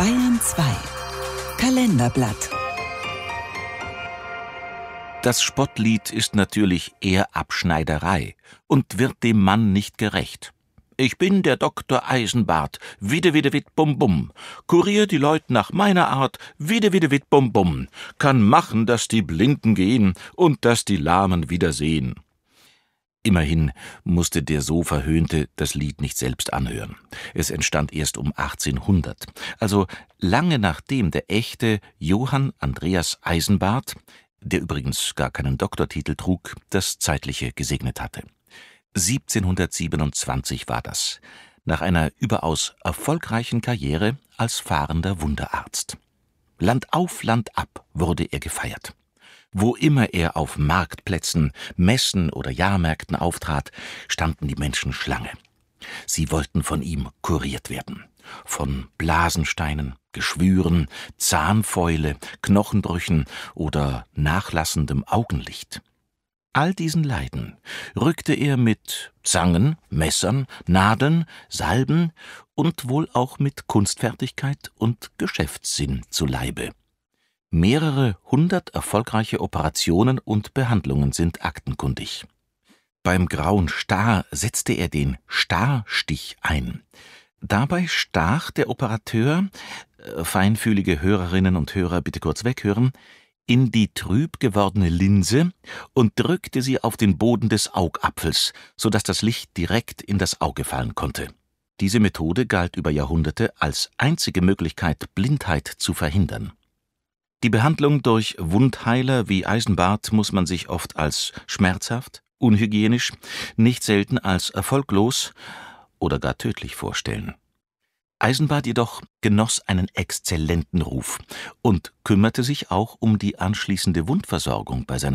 Bayern 2 Kalenderblatt. Das Spottlied ist natürlich eher Abschneiderei und wird dem Mann nicht gerecht. Ich bin der Doktor Eisenbart, widde, widde, witt, bum, bum. Kurier die Leut nach meiner Art, widde, widde, witt, bum, bum. Kann machen, dass die Blinden gehen und dass die Lahmen wieder sehen. Immerhin musste der so Verhöhnte das Lied nicht selbst anhören. Es entstand erst um 1800, also lange nachdem der echte Johann Andreas Eisenbart, der übrigens gar keinen Doktortitel trug, das Zeitliche gesegnet hatte. 1727 war das, nach einer überaus erfolgreichen Karriere als fahrender Wunderarzt. Land auf, Land ab wurde er gefeiert. Wo immer er auf Marktplätzen, Messen oder Jahrmärkten auftrat, standen die Menschen Schlange. Sie wollten von ihm kuriert werden. Von Blasensteinen, Geschwüren, Zahnfäule, Knochenbrüchen oder nachlassendem Augenlicht. All diesen Leiden rückte er mit Zangen, Messern, Nadeln, Salben und wohl auch mit Kunstfertigkeit und Geschäftssinn zu Leibe. Mehrere 100 erfolgreiche Operationen und Behandlungen sind aktenkundig. Beim Grauen Star setzte er den Starstich ein. Dabei stach der Operateur, feinfühlige Hörerinnen und Hörer bitte kurz weghören, in die trüb gewordene Linse und drückte sie auf den Boden des Augapfels, sodass das Licht direkt in das Auge fallen konnte. Diese Methode galt über Jahrhunderte als einzige Möglichkeit, Blindheit zu verhindern. Die Behandlung durch Wundheiler wie Eisenbart muss man sich oft als schmerzhaft, unhygienisch, nicht selten als erfolglos oder gar tödlich vorstellen. Eisenbart jedoch genoss einen exzellenten Ruf und kümmerte sich auch um die anschließende Wundversorgung bei seiner